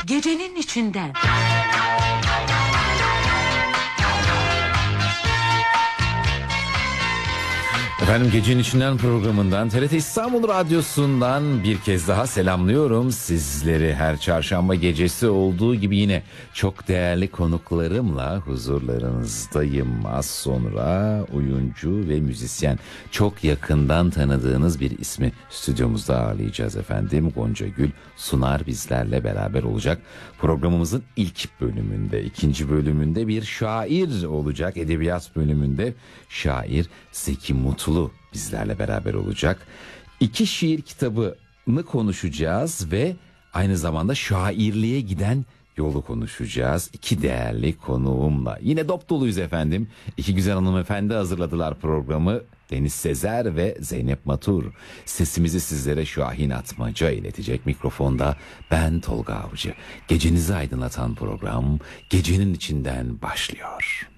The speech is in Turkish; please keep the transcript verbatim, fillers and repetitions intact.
Gecenin içinden. Efendim, Gecenin İçinden programından, T R T İstanbul Radyosu'ndan bir kez daha selamlıyorum sizleri. Her çarşamba gecesi olduğu gibi yine çok değerli konuklarımla huzurlarınızdayım. Az sonra oyuncu ve müzisyen, çok yakından tanıdığınız bir ismi stüdyomuzda ağırlayacağız efendim. Gonca Gül Sunar bizlerle beraber olacak. Programımızın ilk bölümünde, ikinci bölümünde bir şair olacak. Edebiyat bölümünde şair Zeki Mutlu bizlerle beraber olacak. İki şiir kitabını konuşacağız ve aynı zamanda şairliğe giden yolu konuşacağız. İki değerli konuğumla. Yine dop doluyuz efendim. İki güzel hanımefendi hazırladılar programı. Deniz Sezer ve Zeynep Matur. Sesimizi sizlere Şahin Atmaca iletecek. Mikrofonda ben Tolga Avcı. Gecenizi aydınlatan program Gecenin İçinden başlıyor.